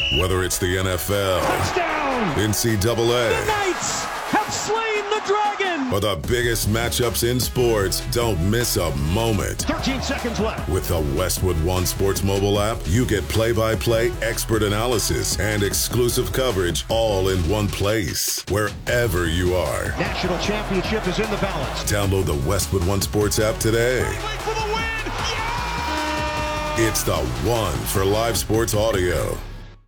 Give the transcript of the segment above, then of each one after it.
Whether it's the NFL, touchdown, NCAA, the Knights have slain the dragon, or the biggest matchups in sports, don't miss a moment. 13 seconds left. With the Westwood One Sports mobile app, you get play-by-play expert analysis and exclusive coverage all in one place, wherever you are. National championship is in the balance. Download the Westwood One Sports app today. For the win! Yeah! It's the one for live sports audio.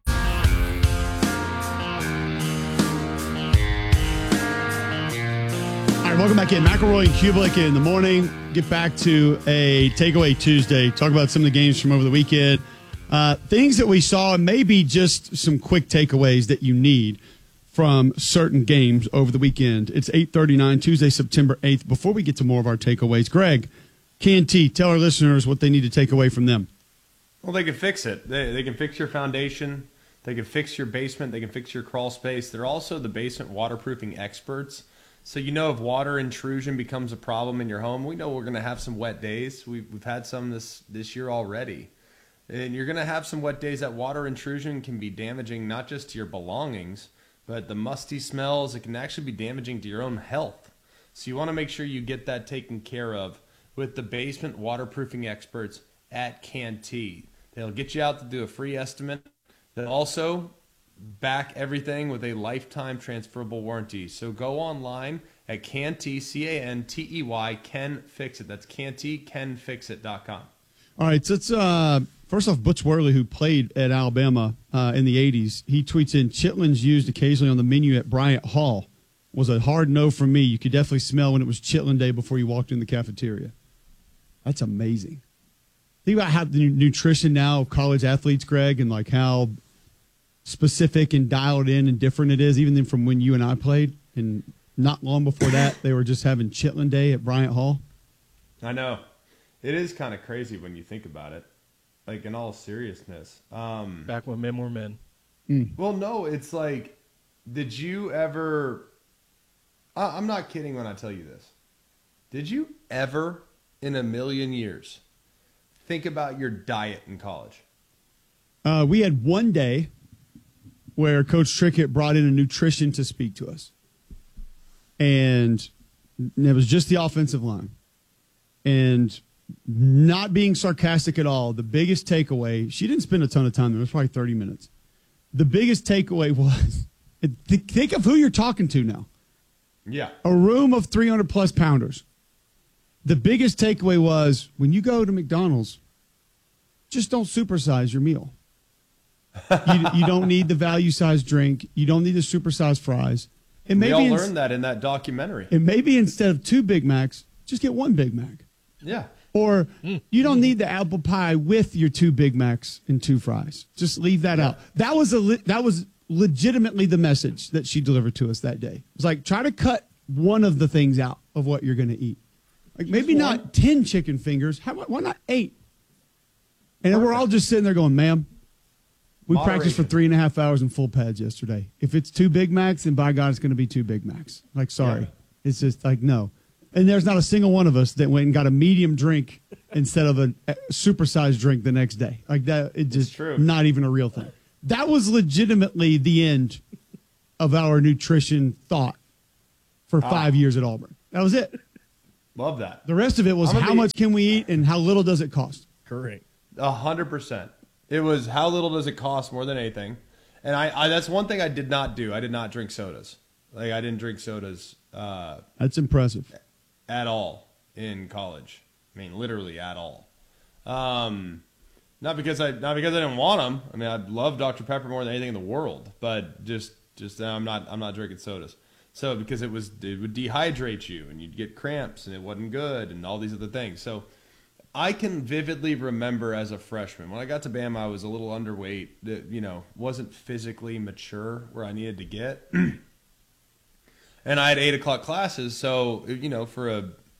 All right, welcome back in. McElroy and Kublik in the morning. Get back to a Takeaway Tuesday. Talk about some of the games from over the weekend. Things that we saw, and maybe just some quick takeaways that you need from certain games over the weekend. It's 8:39, Tuesday, September 8th. Before we get to more of our takeaways, Greg, Canty, tell our listeners what they need to take away from them. Well, they can fix it. They can fix your foundation. They can fix your basement. They can fix your crawl space. They're also the basement waterproofing experts. So you know if water intrusion becomes a problem in your home, we know we're going to have some wet days. We've had some this year already. And you're going to have some wet days. That water intrusion can be damaging not just to your belongings, but the musty smells. It can actually be damaging to your own health. So you want to make sure you get that taken care of with the basement waterproofing experts at Canty. They'll get you out to do a free estimate. They'll also back everything with a lifetime transferable warranty. So go online at Canty, C-A-N-T-E-Y, Can Fix It. That's Canty, CanFixIt.com. All right, so it's first off, Butch Worley, who played at Alabama in the 80s, he tweets in, chitlins used occasionally on the menu at Bryant Hall was a hard no from me. You could definitely smell when it was chitlin day before you walked in the cafeteria. That's amazing. Think about how the nutrition now of college athletes, Greg, and like how specific and dialed in and different it is, even than from when you and I played. And not long before that, they were just having chitlin day at Bryant Hall. I know. It is kind of crazy when you think about it, like in all seriousness. Back when men were men. Well, no, it's like, did you ever, I'm not kidding when I tell you this. Did you ever in a million years think about your diet in college? We had one day where Coach Trickett brought in a nutrition to speak to us. And it was just the offensive line. And not being sarcastic at all, the biggest takeaway, she didn't spend a ton of time there. It was probably 30 minutes. The biggest takeaway was, think of who you're talking to now. Yeah. A room of 300-plus pounders. The biggest takeaway was, when you go to McDonald's, just don't supersize your meal. You don't need the value-sized drink. You don't need the supersized fries. And maybe we all learned that in that documentary. And maybe instead of 2 Big Macs, just get 1 Big Mac. Yeah. Or you don't need the apple pie with your 2 Big Macs and 2 fries. Just leave that out. That was legitimately the message that she delivered to us that day. It was like, try to cut one of the things out of what you're going to eat. Like maybe not 10 chicken fingers. Why not 8? And then we're all just sitting there going, ma'am, we practiced for 3.5 hours in full pads yesterday. If it's 2 Big Macs, then by God, it's going to be 2 Big Macs. Like, sorry. Yeah. It's just like, no. And there's not a single one of us that went and got a medium drink instead of a supersized drink the next day. Like that, it just not even a real thing. That was legitimately the end of our nutrition thought for 5 years at Auburn. That was it. Love that. The rest of it was how much can we eat and how little does it cost? Correct. 100%. It was how little does it cost more than anything. And I that's one thing I did not do. I did not drink sodas. Like I didn't drink sodas. That's impressive. At all in college. I mean, literally at all. Not because I didn't want them. I mean, I love Dr. Pepper more than anything in the world, but just I'm not drinking sodas. So because it would dehydrate you and you'd get cramps and it wasn't good and all these other things. So I can vividly remember as a freshman when I got to Bama, I was a little underweight. Wasn't physically mature where I needed to get. And I had 8 o'clock classes, so for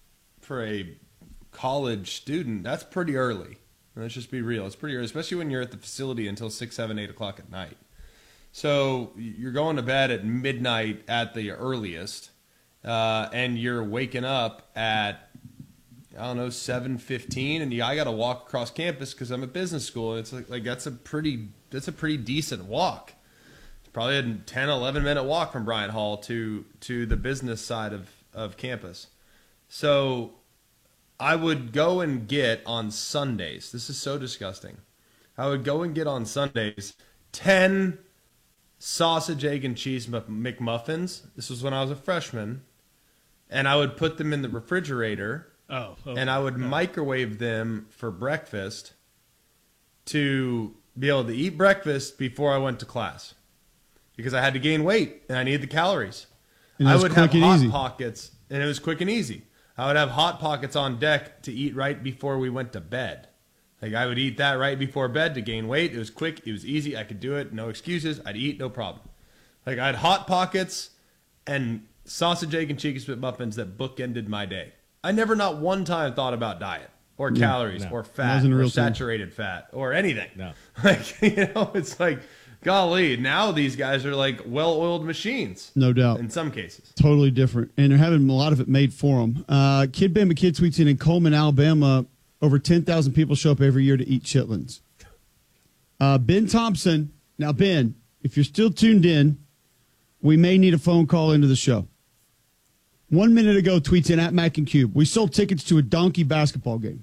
a college student, that's pretty early. Let's just be real; it's pretty early, especially when you're at the facility until 6, 7, 8 o'clock at night. So you're going to bed at midnight at the earliest, and you're waking up at I don't know, 7:15, and I got to walk across campus because I'm at business school. And it's like that's a pretty decent walk. It's probably a 10, 11-minute walk from Bryant Hall to the business side of campus. So I would go and get on Sundays. This is so disgusting. I would go and get on Sundays 10 sausage, egg, and cheese McMuffins. This was when I was a freshman. And I would put them in the refrigerator. And I would microwave them for breakfast to be able to eat breakfast before I went to class. Because I had to gain weight and I needed the calories. And I would have Hot easy. Pockets, and it was quick and easy. I would have Hot Pockets on deck to eat right before we went to bed. Like I would eat that right before bed to gain weight. It was quick. It was easy. I could do it. No excuses. I'd eat. No problem. Like I had Hot Pockets and sausage, egg, and cheese McMuffins that bookended my day. I never not one time thought about diet or calories or fat or saturated fat or anything. No. Like, it's like, golly, now these guys are like well-oiled machines. No doubt. In some cases. Totally different. And they're having a lot of it made for them. Kid Bama Kid tweets in Coleman, Alabama, over 10,000 people show up every year to eat chitlins. Ben Thompson. Now, Ben, if you're still tuned in, we may need a phone call into the show. 1 minute ago, tweets in at Mac and Cube. We sold tickets to a donkey basketball game.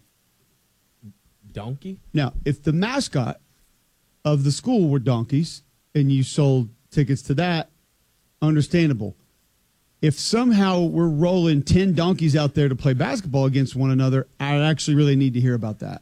Donkey? Now, if the mascot of the school were donkeys and you sold tickets to that, understandable. If somehow we're rolling 10 donkeys out there to play basketball against one another, I actually really need to hear about that.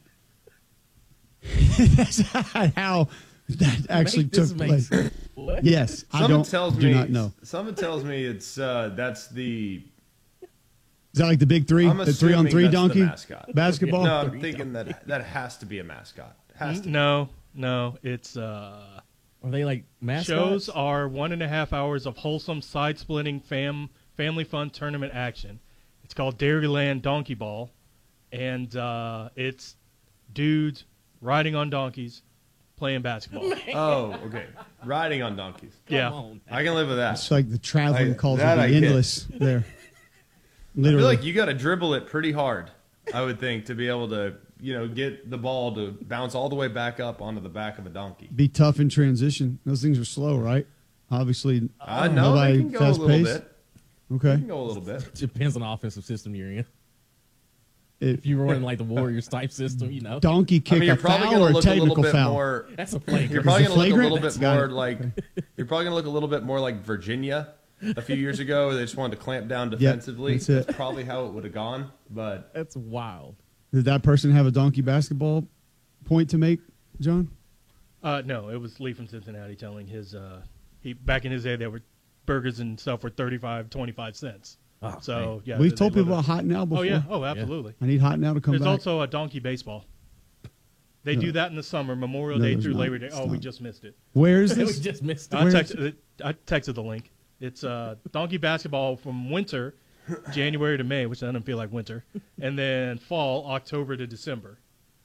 That's how that actually took place. What? Yes, I do not know. Someone tells me it's that's the. Is that like the big three? I'm The 3-on-3 assuming that's donkey? the mascot. Basketball? No, I'm thinking that has to be a mascot. Has to be. No, it's Are they like mascots? shows are 1.5 hours of wholesome side-splitting family fun tournament action. It's called Dairyland Donkey Ball, and it's dudes riding on donkeys playing basketball. Oh, okay. Riding on donkeys. Yeah. on. I can live with that. It's like the traveling calls that would I be get. endless there. I Literally. feel like you got to dribble it pretty hard, I would think, to be able to, get the ball to bounce all the way back up onto the back of a donkey. Be tough in transition. Those things are slow, right? Obviously, No, nobody they can go a fast little paced. bit. They Okay. can go a little bit. Depends on the offensive system you're in. It- If you were in like the Warriors type system, donkey kick you're a probably foul going or to a look a little technical bit foul? more. that's a play. You're probably Is it going to look a flagrant? little That's bit got more it. like. You're probably going to look a little bit more like Virginia a few years ago. Where they just wanted to clamp down defensively. that's it. Probably how it would have gone. But That's wild. Did that person have a donkey basketball point to make, John? No, it was Lee from Cincinnati telling his he back in his day, there were burgers and stuff were 25 cents. Oh, So man. yeah, We've they told people would've- about Hot Now before. Oh yeah, oh absolutely. I need Hot Now to come There's back. also a donkey baseball. They No. do that in the summer, Memorial No, Day there's through not. Labor Day. It's Oh, we not. just missed it. Where is we this? just missed it. I Where is texted the link. It's donkey basketball from winter, January to May, which doesn't feel like winter, and then fall, October to December.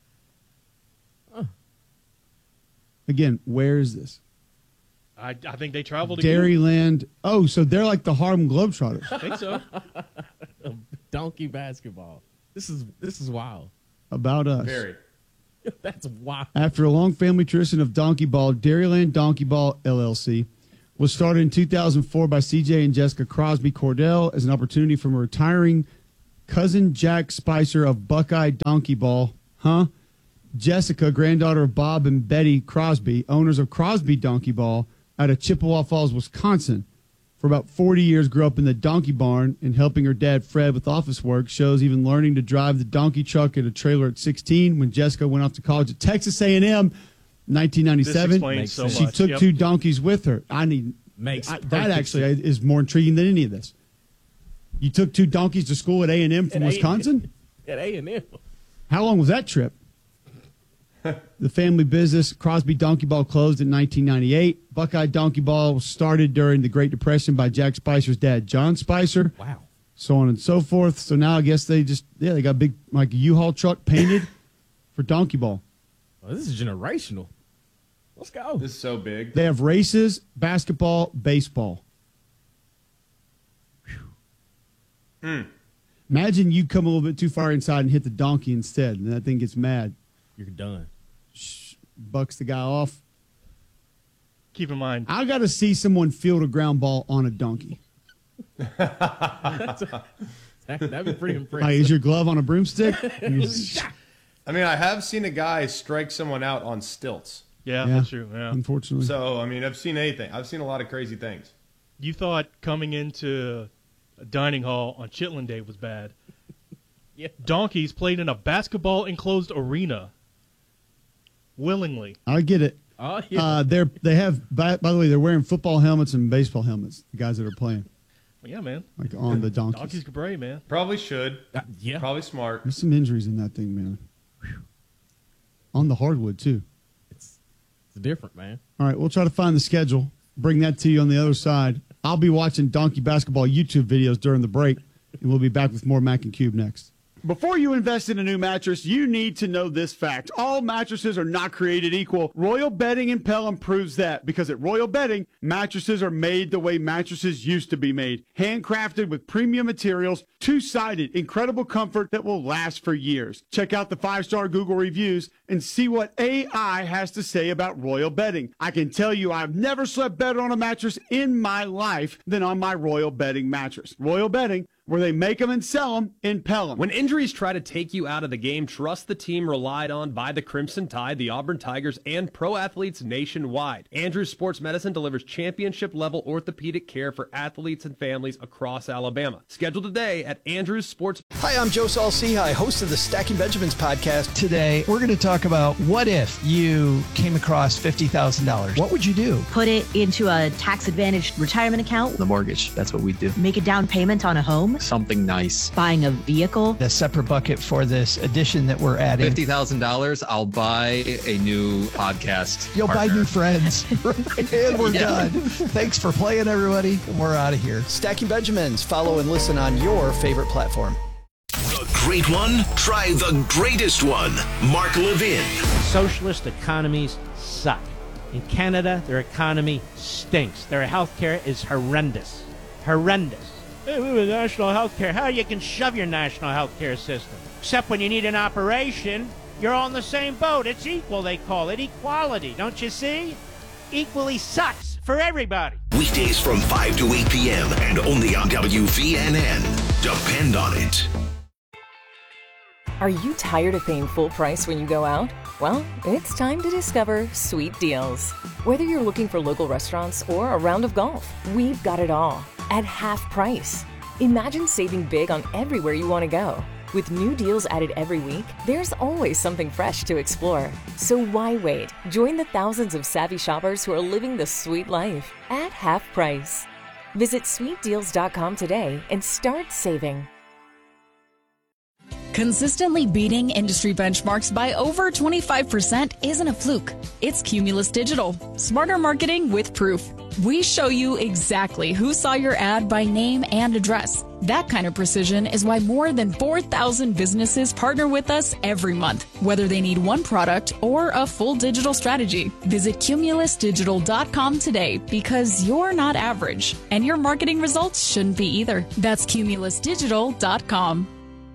Again, where is this? I think they traveled to Dairyland. Oh, so they're like the Harlem Globetrotters. I think so. Donkey basketball. This is wild. About us. very. That's wild. After a long family tradition of donkey ball, Dairyland Donkey Ball LLC was started in 2004 by CJ and Jessica Crosby Cordell as an opportunity from a retiring cousin Jack Spicer of Buckeye Donkey Ball. Jessica, granddaughter of Bob and Betty Crosby, owners of Crosby Donkey Ball out of Chippewa Falls, Wisconsin. For about 40 years, grew up in the donkey barn and helping her dad, Fred, with office work. Shows even learning to drive the donkey truck in a trailer at 16 when Jessica went off to college at Texas A&M in 1997. This explains so She much. took Yep. 2 donkeys with her. Makes That perfect actually sense. is more intriguing than any of this. You took 2 donkeys to school at A&M from At Wisconsin? At A&M. How long was that trip? The family business, Crosby Donkey Ball, closed in 1998. Buckeye Donkey Ball was started during the Great Depression by Jack Spicer's dad, John Spicer, Wow. so on and so forth. So now I guess they they got a big, like a U-Haul truck painted for Donkey Ball. Oh, this is generational. Let's go. This is so big. They have races, basketball, baseball. Imagine you come a little bit too far inside and hit the donkey instead, and that thing gets mad. You're done. Bucks the guy off. Keep in mind, I got to see someone field a ground ball on a donkey. That'd be pretty impressive. Like, is your glove on a broomstick? I mean, I have seen a guy strike someone out on stilts. yeah, that's true. Yeah. Unfortunately. So, I mean, I've seen anything. I've seen a lot of crazy things. You thought coming into a dining hall on Chitlin Day was bad. Yeah. Donkeys played in a basketball enclosed arena willingly. I get it. Oh, yeah. They have, by the way, they're wearing football helmets and baseball helmets, the guys that are playing, Well, yeah, man. like on the donkeys. Donkeys can bray, man. Probably should. Yeah. Probably smart. There's some injuries in that thing, man. On the hardwood, too. It's different, man. All right, we'll try to find the schedule. Bring that to you on the other side. I'll be watching donkey basketball YouTube videos during the break, and we'll be back with more Mac and Cube next. Before you invest in a new mattress, you need to know this fact. All mattresses are not created equal. Royal Bedding and Pelham proves that, because at Royal Bedding, mattresses are made the way mattresses used to be made. Handcrafted with premium materials, two-sided, incredible comfort that will last for years. Check out the 5-star Google reviews and see what AI has to say about Royal Bedding. I can tell you I've never slept better on a mattress in my life than on my Royal Bedding mattress. Royal Bedding, where they make them and sell them in Pelham. When injuries try to take you out of the game, trust the team relied on by the Crimson Tide, the Auburn Tigers, and pro athletes nationwide. Andrews Sports Medicine delivers championship-level orthopedic care for athletes and families across Alabama. Schedule today at Andrews Sports. Hi, I'm Joe Saul-Sehy, host of the Stacking Benjamins podcast. Today, we're going to talk about what if you came across $50,000? What would you do? Put it into a tax-advantaged retirement account. The mortgage. That's what we do. Make a down payment on a home. Something nice. Buying a vehicle. A separate bucket for this addition that we're adding. $50,000, I'll buy a new podcast. You'll partner. buy new friends. And we're done. Thanks for playing, everybody. We're out of here. Stacking Benjamins. Follow and listen on your favorite platform. The great one? Try the greatest one. Mark Levin. Socialist economies suck. In Canada, their economy stinks. Their healthcare is horrendous. Horrendous. Hey, we have national health care. How you can shove your national health care system? Except when you need an operation, you're all in the same boat. It's equal, they call it. Equality, don't you see? Equally sucks for everybody. Weekdays from 5 to 8 p.m. and only on WVNN. Depend on it. Are you tired of paying full price when you go out? Well, it's time to discover Sweet Deals. Whether you're looking for local restaurants or a round of golf, we've got it all at half price. Imagine saving big on everywhere you want to go. With new deals added every week, there's always something fresh to explore. So why wait? Join the thousands of savvy shoppers who are living the sweet life at half price. Visit sweetdeals.com today and start saving. Consistently beating industry benchmarks by over 25% isn't a fluke. It's Cumulus Digital. Smarter marketing with proof. We show you exactly who saw your ad by name and address. That kind of precision is why more than 4,000 businesses partner with us every month, whether they need one product or a full digital strategy. Visit cumulusdigital.com today, because you're not average, and your marketing results shouldn't be either. That's cumulusdigital.com.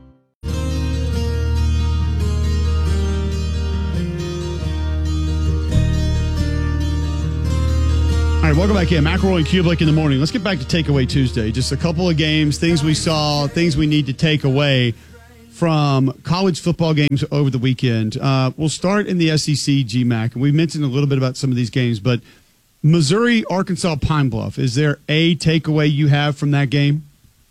All right, welcome back in. McElroy and Kublik in the morning. Let's get back to Takeaway Tuesday. Just a couple of games, things we saw, things we need to take away from college football games over the weekend. We'll start in the SEC, GMAC. And we mentioned a little bit about some of these games, but Missouri, Arkansas, Pine Bluff. Is there a takeaway you have from that game?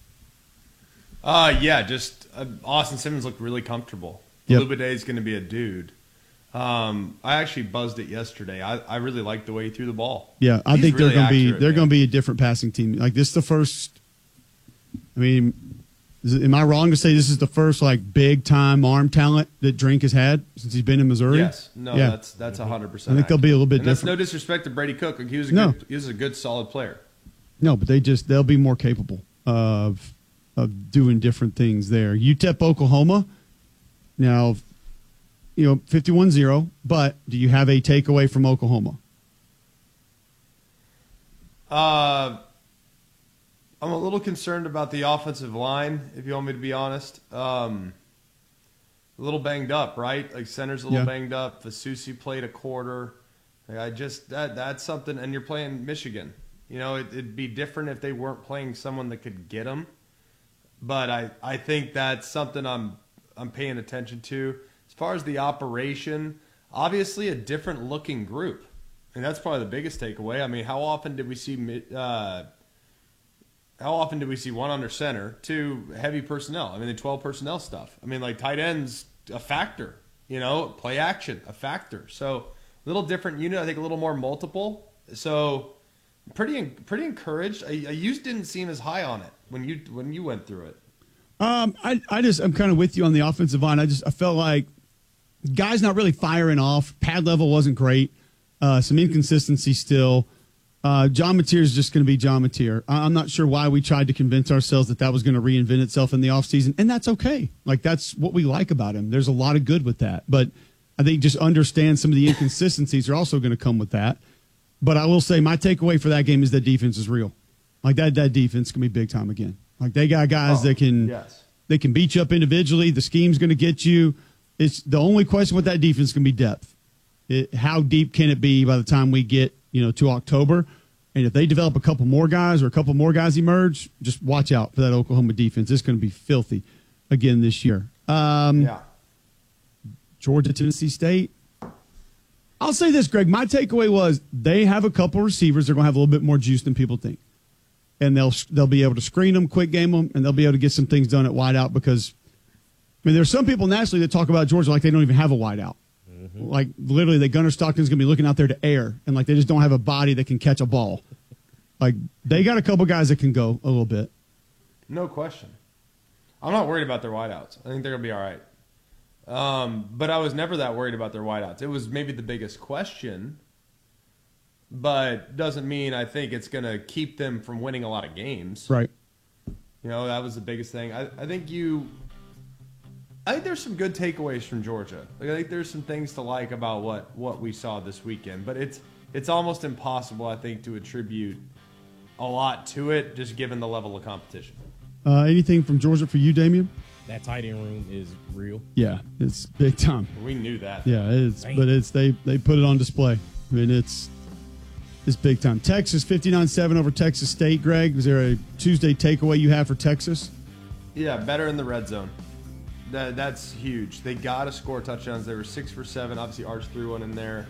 Yeah, just Austin Simmons looked really comfortable. Yep. Luba Day is going to be a dude. I actually buzzed it yesterday. I really liked the way he threw the ball. Yeah, I think really they're going to be a different passing team. Like, this is the first. I mean, am I wrong to say this is the first like big time arm talent that Drink has had since he's been in Missouri? Yes, no, yeah. that's 100%. I think they'll be a little bit and that's different. no disrespect to Brady Cook. Like, he was a good solid player. No, but they'll be more capable of doing different things there. UTEP, Oklahoma. Now, 51-0, but do you have a takeaway from Oklahoma? I'm a little concerned about the offensive line, if you want me to be honest. A little banged up, right? Like center's a little banged up. Fasusi played a quarter. That's something, and you're playing Michigan. You know, it'd be different if they weren't playing someone that could get them. But I think that's something I'm paying attention to. As far as the operation, obviously a different looking group. And that's probably the biggest takeaway. I mean, how often did we see one under center, 2 heavy personnel? I mean, the 12 personnel stuff. I mean, like tight ends, a factor. You know, play action, a factor. So a little different unit. I think a little more multiple. So pretty encouraged. I just didn't seem as high on it when you went through it. I'm kind of with you on the offensive line. I felt like guys not really firing off. Pad level wasn't great. Some inconsistency still. John Mateer is just going to be John Mateer. I'm not sure why we tried to convince ourselves that was going to reinvent itself in the offseason, and that's okay. Like, that's what we like about him. There's a lot of good with that. But I think just understand some of the inconsistencies are also going to come with that. But I will say my takeaway for that game is that defense is real. Like, that defense can be big time again. Like, they got guys that can beat you up individually. The scheme's going to get you. It's the only question with that defense can be depth. How deep can it be by the time we get to October? And if they develop a couple more guys or a couple more guys emerge, just watch out for that Oklahoma defense. It's going to be filthy again this year. Georgia, Tennessee State. I'll say this, Greg. My takeaway was they have a couple receivers. They're going to have a little bit more juice than people think. And they'll be able to screen them, quick game them, and they'll be able to get some things done at wideout because, I mean, there's some people nationally that talk about Georgia like they don't even have a wideout. Mm-hmm. Like, literally, that Gunnar Stockton's going to be looking out there to air, and, like, they just don't have a body that can catch a ball. Like, they got a couple guys that can go a little bit. No question. I'm not worried about their wideouts. I think they're going to be all right. But I was never that worried about their wideouts. It was maybe the biggest question, but doesn't mean I think it's going to keep them from winning a lot of games. Right. That was the biggest thing. I think there's some good takeaways from Georgia. Like, I think there's some things to like about what we saw this weekend, but it's almost impossible, I think, to attribute a lot to it just given the level of competition. Anything from Georgia for you, Damian? That tight end room is real. Yeah, it's big time. We knew that. Yeah, they put it on display. I mean, it's big time. Texas 59-7 over Texas State. Greg, was there a Tuesday takeaway you have for Texas? Yeah, better in the red zone. That's huge. They got to score touchdowns. They were 6 for 7. Obviously, Arch threw one in there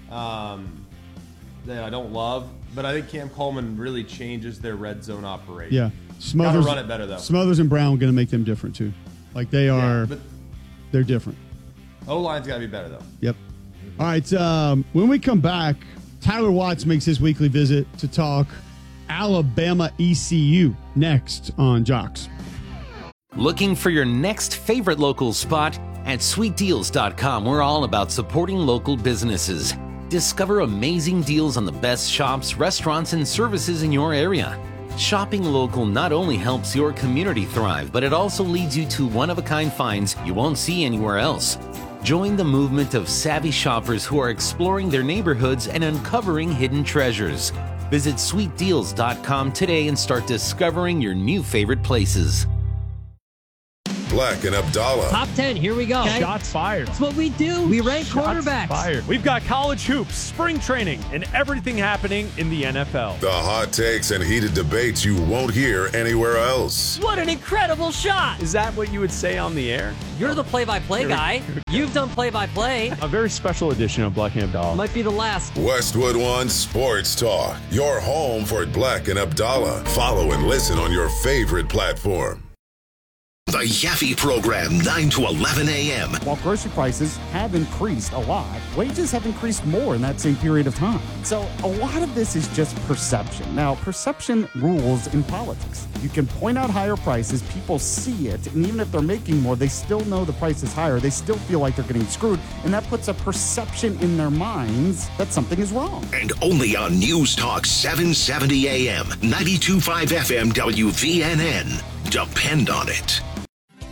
that I don't love. But I think Cam Coleman really changes their red zone operation. Yeah. Smothers, gotta run it better, though. Smothers and Brown are going to make them different, too. Like, they are they're different. O-line's got to be better, though. Yep. All right, when we come back, Tyler Watts makes his weekly visit to talk Alabama ECU next on Jocks. Looking for your next favorite local spot? At sweetdeals.com, we're all about supporting local businesses. Discover amazing deals on the best shops, restaurants, and services in your area. Shopping local not only helps your community thrive, but it also leads you to one-of-a-kind finds you won't see anywhere else. Join the movement of savvy shoppers who are exploring their neighborhoods and uncovering hidden treasures. Visit sweetdeals.com today and start discovering your new favorite places. Black and Abdallah. Top 10, here we go. Okay. Shots fired. That's what we do. We rank quarterbacks. Fired. We've got college hoops, spring training, and everything happening in the NFL. The hot takes and heated debates you won't hear anywhere else. What an incredible shot. Is that what you would say on the air? You're the play-by-play guy. You've done play-by-play. A very special edition of Black and Abdallah. Might be the last. Westwood One Sports Talk. Your home for Black and Abdallah. Follow and listen on your favorite platform. The Yaffe Program, 9 to 11 a.m. While grocery prices have increased a lot, wages have increased more in that same period of time. So a lot of this is just perception. Now, perception rules in politics. You can point out higher prices, people see it, and even if they're making more, they still know the price is higher. They still feel like they're getting screwed, and that puts a perception in their minds that something is wrong. And only on News Talk 770 a.m., 92.5 FM WVNN. Depend on it.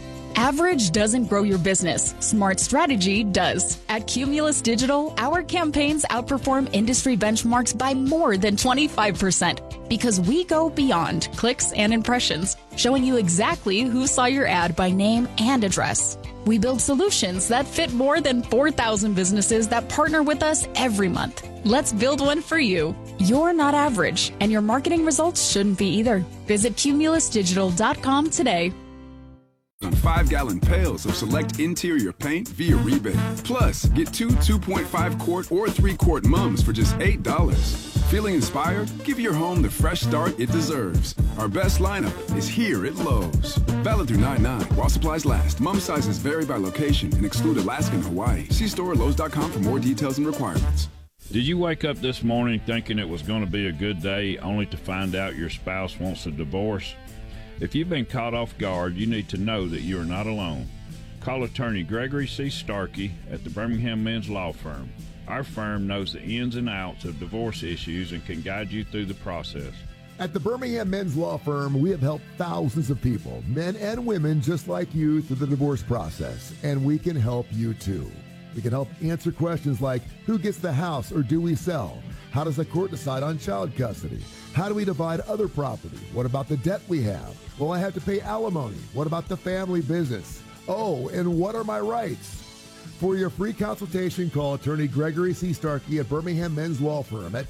Average doesn't grow your business. Smart strategy does. At Cumulus Digital, our campaigns outperform industry benchmarks by more than 25% because we go beyond clicks and impressions, showing you exactly who saw your ad by name and address. We build solutions that fit more than 4,000 businesses that partner with us every month. Let's build one for you. You're not average, and your marketing results shouldn't be either. Visit cumulusdigital.com today. On 5-gallon pails of select interior paint via rebate. Plus, get 2 2.5-quart or 3-quart mums for just $8. Feeling inspired? Give your home the fresh start it deserves. Our best lineup is here at Lowe's. Valid through 9/9 while supplies last. Mum sizes vary by location and exclude Alaska and Hawaii. See store at Lowe's.com for more details and requirements. Did you wake up this morning thinking it was going to be a good day only to find out your spouse wants a divorce? If you've been caught off guard, you need to know that you are not alone. Call attorney Gregory C. Starkey at the Birmingham Men's Law Firm. Our firm knows the ins and outs of divorce issues and can guide you through the process. At the Birmingham Men's Law Firm, we have helped thousands of people, men and women just like you, through the divorce process, and we can help you too. We can help answer questions like, who gets the house or do we sell? How does the court decide on child custody? How do we divide other property? What about the debt we have? Will I have to pay alimony? What about the family business? Oh, and what are my rights? For your free consultation, call attorney Gregory C. Starkey at Birmingham Men's Law Firm at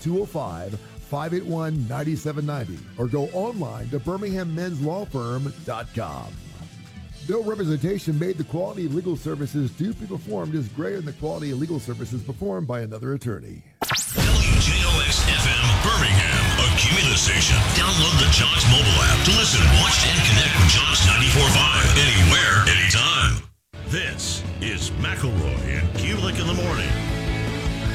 205-581-9790 or go online to birminghammenslawfirm.com. No representation made. The quality of legal services to be performed is greater than the quality of legal services performed by another attorney. WJOX-FM Birmingham, a Cumulus station. Download the JOX mobile app to listen, watch, and connect with JOX